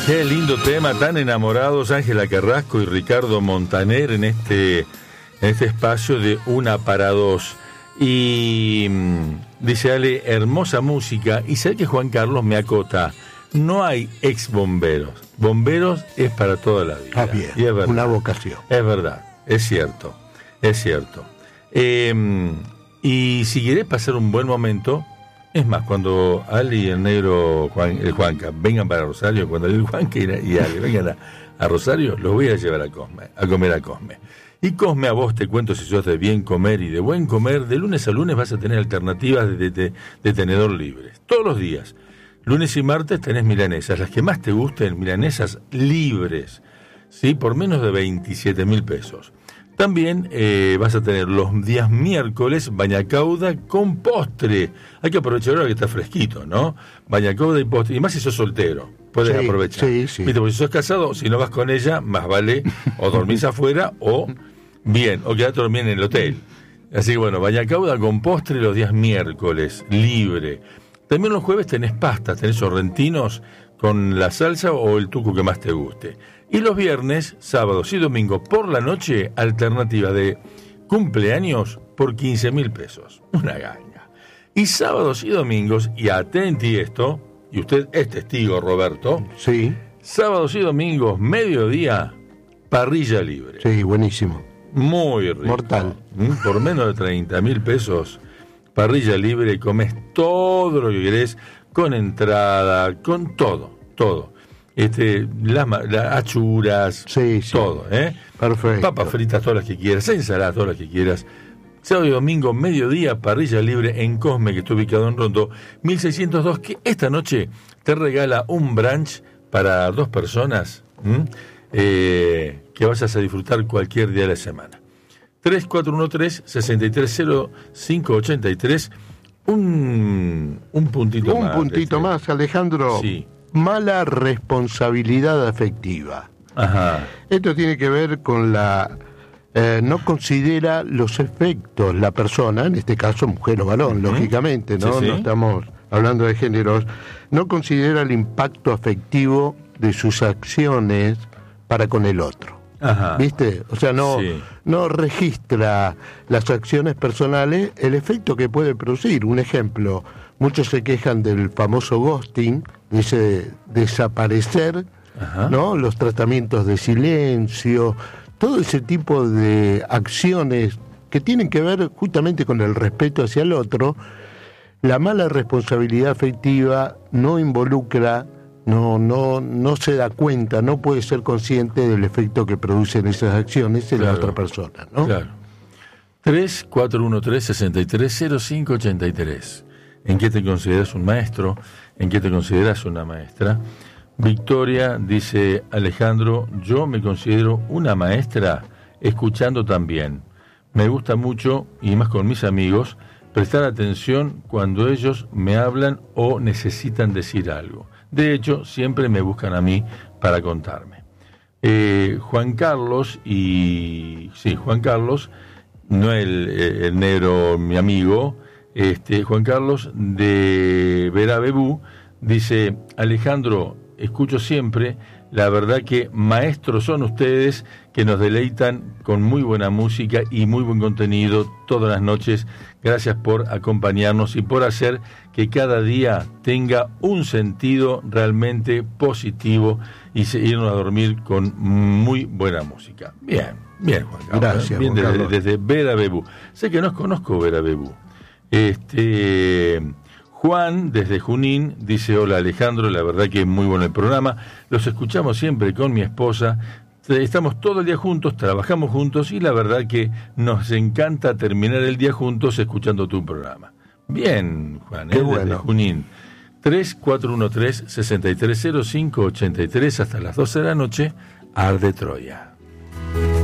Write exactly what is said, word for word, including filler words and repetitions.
Qué lindo tema, tan enamorados Ángela Carrasco y Ricardo Montaner en este, en este espacio de Una para Dos. Y mmm, dice Ale, hermosa música. Y sabe que Juan Carlos me acota, no hay ex bomberos. Bomberos es para toda la vida. Ah, bien, y es verdad, una vocación. Es verdad, es cierto, es cierto. Eh, y si querés pasar un buen momento... Es más, cuando Ale y el negro Juan, el Juanca vengan para Rosario, cuando el Juanca y Ale vengan a, a Rosario, los voy a llevar a Cosme, a comer a Cosme. Y Cosme, a vos te cuento, si sos de bien comer y de buen comer, de lunes a lunes vas a tener alternativas de, de, de tenedor libres. Todos los días. Lunes y martes tenés milanesas, las que más te gusten, milanesas libres, ¿sí? Por menos de veintisiete mil pesos. También eh, vas a tener los días miércoles bañacauda con postre. Hay que aprovechar ahora que está fresquito, ¿no? Bañacauda y postre. Y más si sos soltero, puedes sí, aprovechar. Sí, sí. ¿Viste? Porque si sos casado, si no vas con ella, más vale o dormís afuera o bien, o quedate a dormir en el hotel. Así que bueno, bañacauda con postre los días miércoles, libre. También los jueves tenés pastas, tenés sorrentinos con la salsa o el tuco que más te guste. Y los viernes, sábados y domingos por la noche, alternativa de cumpleaños por quince mil pesos. Una ganga. Y sábados y domingos, y atenti esto, y usted es testigo, Roberto. Sí. Sábados y domingos, mediodía, parrilla libre. Sí, buenísimo. Muy rico. Mortal. Por menos de treinta mil pesos, parrilla libre, comes todo lo que querés, con entrada, con todo, todo. Este, las, las achuras, sí, sí. todo, ¿eh? Perfecto. Papas fritas, todas las que quieras, ensaladas, todas las que quieras. Sábado y domingo, mediodía, parrilla libre en Cosme, que está ubicado en Rondó, mil seiscientos dos, que esta noche te regala un brunch para dos personas, eh, que vayas a disfrutar cualquier día de la semana. tres cuatro uno tres, seis tres cero cinco ocho tres, un, un puntito un más. Un puntito este. más, Alejandro. Sí. Mala responsabilidad afectiva. Ajá. Esto tiene que ver con la... Eh, no considera los efectos la persona, en este caso mujer o varón, uh-huh. lógicamente, ¿no? Sí, sí. No estamos hablando de géneros. No considera el impacto afectivo de sus acciones para con el otro. Ajá. ¿Viste? O sea, no, sí. no registra las acciones personales, el efecto que puede producir. Un ejemplo, muchos se quejan del famoso ghosting, ese desaparecer, Ajá. ¿no? Los tratamientos de silencio, todo ese tipo de acciones que tienen que ver justamente con el respeto hacia el otro. La mala responsabilidad afectiva no involucra, no, no, no se da cuenta, no puede ser consciente del efecto que producen esas acciones en claro, la otra persona, ¿no? Claro. tres cuatro uno tres, seis tres cero cinco ocho tres. ¿En qué te consideras un maestro? ¿En qué te consideras una maestra? Victoria dice, Alejandro, yo me considero una maestra escuchando también. Me gusta mucho, y más con mis amigos, prestar atención cuando ellos me hablan o necesitan decir algo. De hecho, siempre me buscan a mí para contarme. Eh, Juan Carlos y... Sí, Juan Carlos, no el, el negro, mi amigo, este, Juan Carlos de Verabebú, dice, Alejandro, escucho siempre, la verdad que maestros son ustedes que nos deleitan con muy buena música y muy buen contenido todas las noches. Gracias por acompañarnos y por hacer que cada día tenga un sentido realmente positivo y irnos a dormir con muy buena música. Bien, bien, Juan Carlos. Gracias, bien, Juan desde, Carlos. desde Verabebú. Sé que no conozco Verabebú. Este... Juan, desde Junín, dice, hola Alejandro, la verdad que es muy bueno el programa, los escuchamos siempre con mi esposa, estamos todo el día juntos, trabajamos juntos y la verdad que nos encanta terminar el día juntos escuchando tu programa. Bien, Juan, Qué ¿eh? bueno. Desde Junín. tres cuatro uno tres, seis tres cero cinco ocho tres, hasta las doce de la noche, Arde Troya.